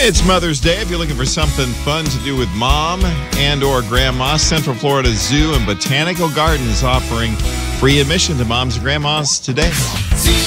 It's Mother's Day. If you're looking for something fun to do with mom and or grandma, Central Florida Zoo and Botanical Gardens offering free admission to moms and grandmas today.